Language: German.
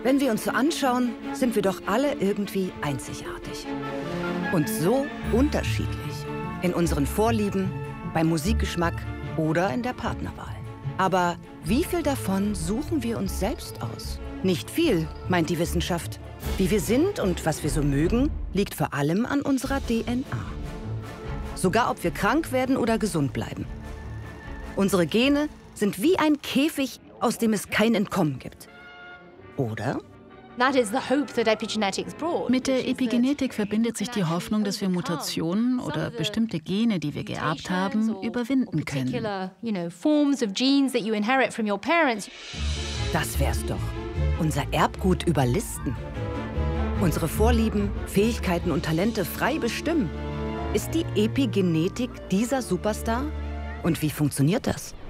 Wenn wir uns so anschauen, sind wir doch alle irgendwie einzigartig. Und so unterschiedlich. In unseren Vorlieben, beim Musikgeschmack oder in der Partnerwahl. Aber wie viel davon suchen wir uns selbst aus? Nicht viel, meint die Wissenschaft. Wie wir sind und was wir so mögen, liegt vor allem an unserer DNA. Sogar ob wir krank werden oder gesund bleiben. Unsere Gene sind wie ein Käfig, aus dem es kein Entkommen gibt. Oder? Mit der Epigenetik verbindet sich die Hoffnung, dass wir Mutationen oder bestimmte Gene, die wir geerbt haben, überwinden können. Das wär's doch. Unser Erbgut überlisten. Unsere Vorlieben, Fähigkeiten und Talente frei bestimmen. Ist die Epigenetik dieser Superstar? Und wie funktioniert das?